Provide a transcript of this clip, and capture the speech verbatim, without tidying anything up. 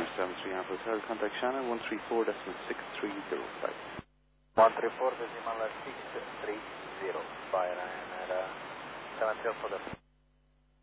seven three Alpha Hotel, contact Shannon one three four decimal six three zero five. one three four decimal six three zero, by Ryanair uh, seven zero for the